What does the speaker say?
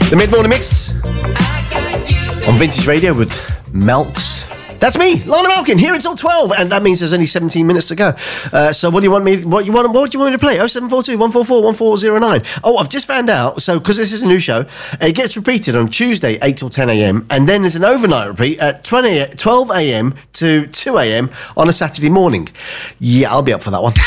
The Mid-Morning Mix on Vintage Radio with Melks. That's me, Lionel Malkin, here until 12, and that means there's only 17 minutes to go. So what do you want me to play? 0742 144 1409. Oh, I've just found out, so because this is a new show, it gets repeated on Tuesday 8 till 10 a.m, and then there's an overnight repeat at 12 a.m. to 2 a.m. on a Saturday morning. Yeah, I'll be up for that one.